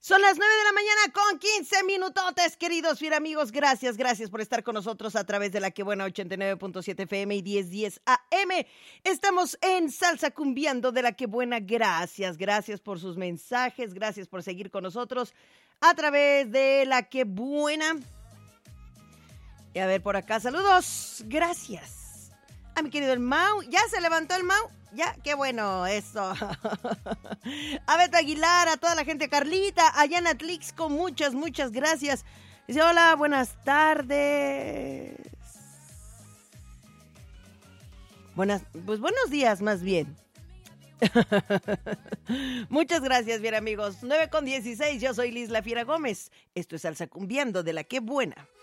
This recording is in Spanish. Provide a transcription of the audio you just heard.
Son las 9 de la mañana con 15 minutotes, queridos fiel amigos. Gracias por estar con nosotros a través de la Que Buena 89.7 FM y 1010 AM. Estamos en Salsa Cumbiando de la Que Buena. Gracias por sus mensajes, gracias por seguir con nosotros a través de la Que Buena. Y a ver por acá, saludos, gracias a mi querido el Mau. ¿Ya se levantó el Mau? Ya, qué bueno, eso. A Beto Aguilar, a toda la gente, Carlita, allá en Atlixco, muchas gracias. Dice, hola, buenas tardes. Buenos días, más bien. Muchas gracias, bien amigos. 9:16, yo soy Liz La Fiera Gómez. Esto es Salsa Cumbiando de la Que Buena.